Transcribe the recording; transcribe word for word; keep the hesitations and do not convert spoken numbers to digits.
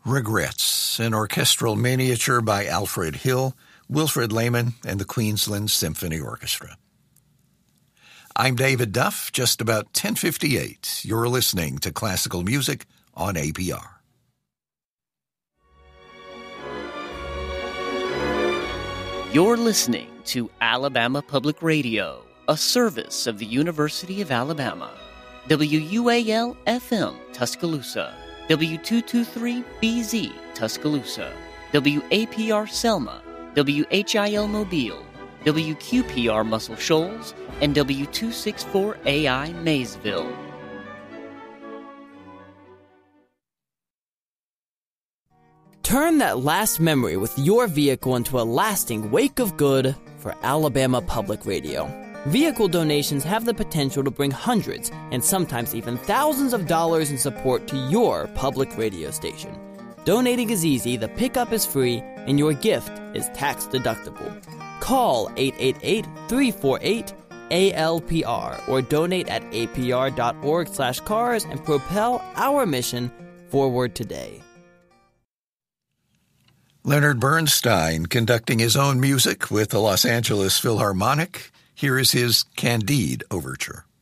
Regrets, an orchestral miniature by Alfred Hill, Wilfred Lehman, and the Queensland Symphony Orchestra. I'm David Duff, just about ten fifty-eight. You're listening to classical music on A P R. You're listening to Alabama Public Radio, a service of the University of Alabama. W U A L F M, Tuscaloosa. W two twenty-three B Z, Tuscaloosa. W A P R Selma. W H I L Mobile. W Q P R Muscle Shoals. And W two sixty-four A I Maysville. Turn that last memory with your vehicle into a lasting wake of good for Alabama Public Radio. Vehicle donations have the potential to bring hundreds and sometimes even thousands of dollars in support to your public radio station. Donating is easy, the pickup is free, and your gift is tax deductible. Call eight eight eight, three four eight, A L P R or donate at apr.org slash cars and propel our mission forward today. Leonard Bernstein conducting his own music with the Los Angeles Philharmonic. Here is his Candide Overture.